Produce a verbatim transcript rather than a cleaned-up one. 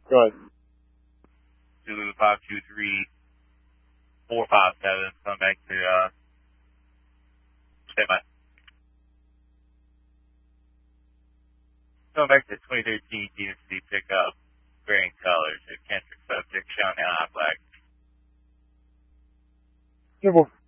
Go ahead. Zulu five two three four five seven. Come back to uh, stay by. Going back to twenty thirteen G M C pickup, varying colors, eccentric subject, shown in eye black. Simple.